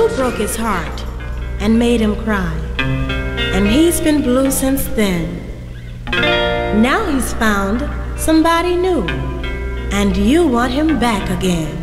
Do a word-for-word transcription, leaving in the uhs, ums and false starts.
you broke his heart and made him cry, and he's been blue since then. Now he's found somebody new, and you want him back again.